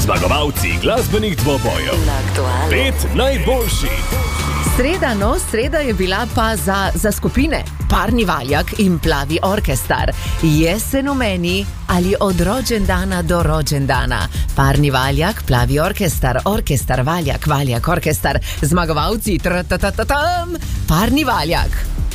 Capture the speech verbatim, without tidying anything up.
Zmagovalci glasbenih dvobojev. Pet najboljših. Sreda, no, sreda je bila pa za, za skupine Parni Valjak in Plavi orkestar. Jesen v meni ali od rođendana do rođendana. Parni Valjak, Plavi orkestar, orkestar Valjak, Valjak orkestar. Zmagovalci, tra-ta-ta-ta-tam, Parni Valjak.